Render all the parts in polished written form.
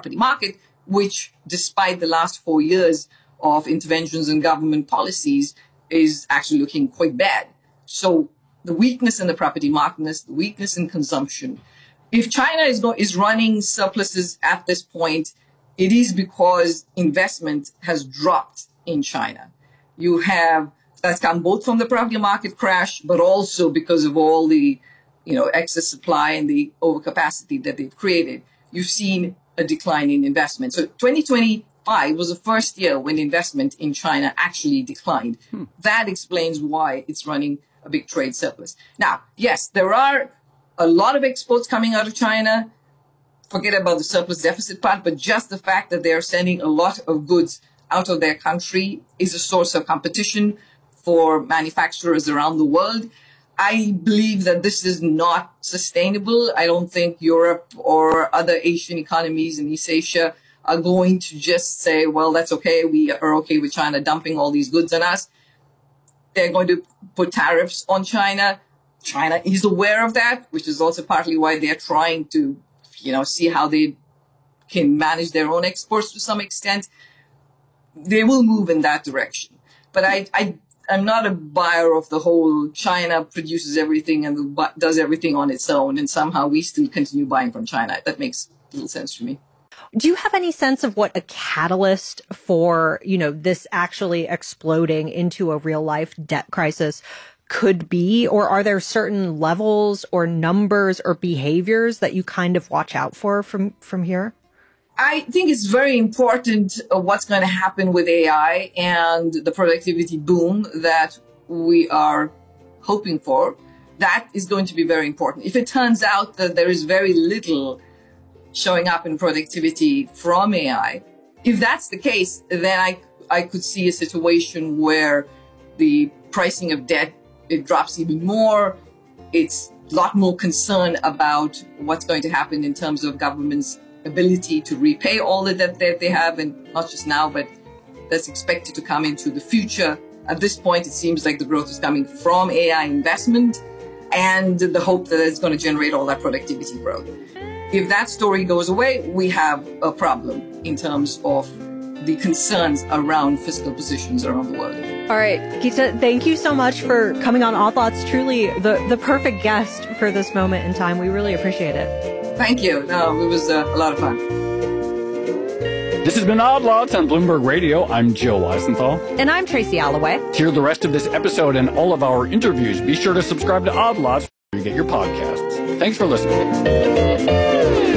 property market, which, despite the last 4 years of interventions in government policies, is actually looking quite bad. So the weakness in the property market, the weakness in consumption. If China is running surpluses at this point, it is because investment has dropped in China. That's come both from the property market crash, but also because of all the, excess supply and the overcapacity that they've created. You've seen a decline in investment. So 2025 was the first year when investment in China actually declined. That explains why it's running a big trade surplus. Now, yes, there are a lot of exports coming out of China. Forget about the surplus deficit part, but just the fact that they're sending a lot of goods out of their country is a source of competition for manufacturers around the world. I believe that this is not sustainable. I don't think Europe or other Asian economies in East Asia are going to just say, well, that's okay. We are okay with China dumping all these goods on us. They're going to put tariffs on China. China is aware of that, which is also partly why they're trying to, see how they can manage their own exports to some extent. They will move in that direction. But I'm not a buyer of the whole China produces everything and does everything on its own, and somehow we still continue buying from China. That makes little sense to me. Do you have any sense of what a catalyst for, this actually exploding into a real life debt crisis could be? Or are there certain levels or numbers or behaviors that you kind of watch out for from here? I think it's very important what's going to happen with AI and the productivity boom that we are hoping for. That is going to be very important. If it turns out that there is very little showing up in productivity from AI, if that's the case, then I could see a situation where the pricing of debt, it drops even more. It's a lot more concern about what's going to happen in terms of government's ability to repay all the debt that they have, and not just now, but that's expected to come into the future. At this point, it seems like the growth is coming from AI investment and the hope that it's going to generate all that productivity growth. If that story goes away, we have a problem in terms of the concerns around fiscal positions around the world. All right, Geeta, thank you so much for coming on Odd Lots. Truly the perfect guest for this moment in time. We really appreciate it. Thank you. No, it was a lot of fun. This has been Odd Lots on Bloomberg Radio. I'm Joe Weisenthal. And I'm Tracy Alloway. To hear the rest of this episode and all of our interviews, be sure to subscribe to Odd Lots where you get your podcasts. Thanks for listening.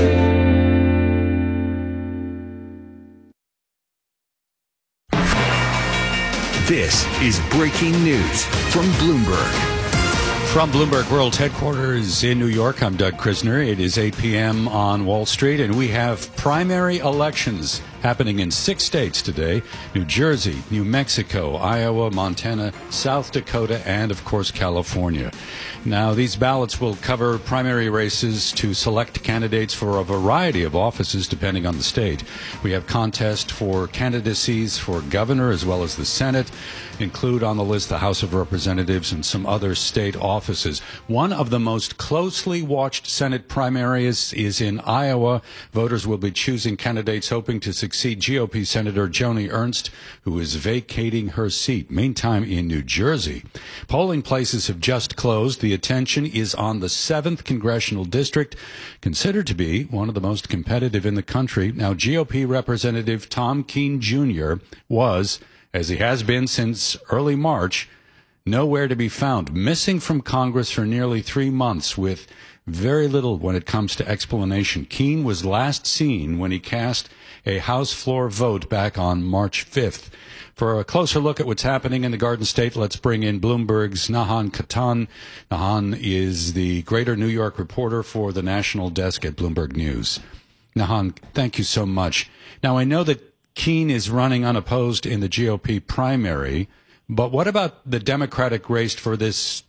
This is breaking news from Bloomberg. From Bloomberg World Headquarters in New York, I'm Doug Krisner. It is 8 p.m. on Wall Street, and we have primary elections happening in 6 states today: New Jersey, New Mexico, Iowa, Montana, South Dakota, and, of course, California. Now, these ballots will cover primary races to select candidates for a variety of offices, depending on the state. We have contests for candidacies for governor as well as the Senate. Include on the list the House of Representatives and some other state offices. One of the most closely watched Senate primaries is in Iowa. Voters will be choosing candidates hoping to succeed GOP Senator Joni Ernst, who is vacating her seat. Meantime, in New Jersey, polling places have just closed. The attention is on the 7th Congressional District, considered to be one of the most competitive in the country. Now, GOP Representative Tom Kean Jr. was, as he has been since early March, nowhere to be found, missing from Congress for nearly 3 months with very little when it comes to explanation. Kean was last seen when he cast a House floor vote back on March 5th. For a closer look at what's happening in the Garden State, let's bring in Bloomberg's Nahan Katan. Nahan is the Greater New York reporter for the national desk at Bloomberg News. Nahan, thank you so much. Now, I know that Kean is running unopposed in the GOP primary, but what about the Democratic race for this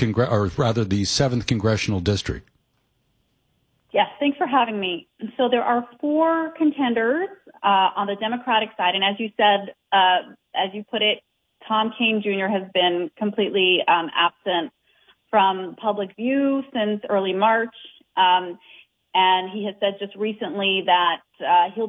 7th Congressional District? Yes, thanks for having me. So there are 4 contenders on the Democratic side, and as you said, as you put it, Tom Kean Jr. has been completely absent from public view since early March, and he has said just recently that he'll